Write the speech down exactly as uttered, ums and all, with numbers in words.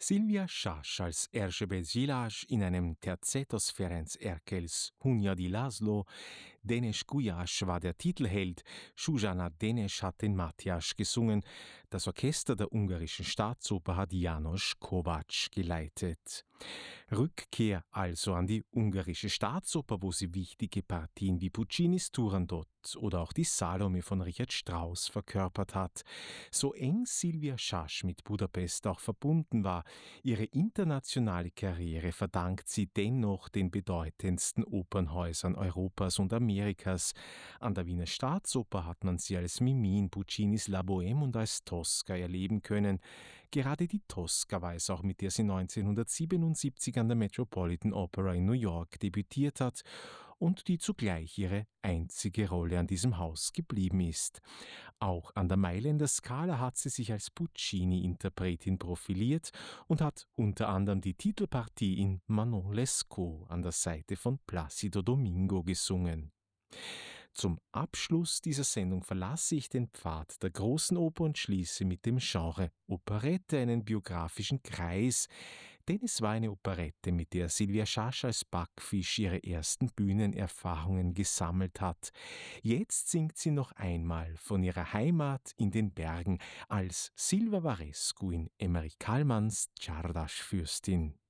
Silvia Schasch als Erzsébet Szilágyi in einem Tercetos Ferenc Erkels Hunya di László, Dénes Gulyás war der Titelheld, Zsuzsanna Dénes hat den Mátyás gesungen, das Orchester der ungarischen Staatsoper hat János Kovács geleitet. Rückkehr also an die ungarische Staatsoper, wo sie wichtige Partien wie Puccinis Turandot oder auch die Salome von Richard Strauss verkörpert hat. So eng Silvia Schasch mit Budapest auch verbunden war, ihre internationale Karriere verdankt sie dennoch den bedeutendsten Opernhäusern Europas und Amerikas. An der Wiener Staatsoper hat man sie als Mimi in Puccinis La Bohème und als Tosca erleben können. Gerade die Tosca war es auch, mit der sie neunzehnhundertsiebenundsiebzig an der Metropolitan Opera in New York debütiert hat und die zugleich ihre einzige Rolle an diesem Haus geblieben ist. Auch an der Mailänder Scala hat sie sich als Puccini-Interpretin profiliert und hat unter anderem die Titelpartie in Manon Lescaut an der Seite von Plácido Domingo gesungen. Zum Abschluss dieser Sendung verlasse ich den Pfad der großen Oper und schließe mit dem Genre Operette einen biografischen Kreis, denn es war eine Operette, mit der Silvia Schasch als Backfisch ihre ersten Bühnenerfahrungen gesammelt hat. Jetzt singt sie noch einmal von ihrer Heimat in den Bergen als Silva Varescu in Emery Kallmans Csárdás Fürstin.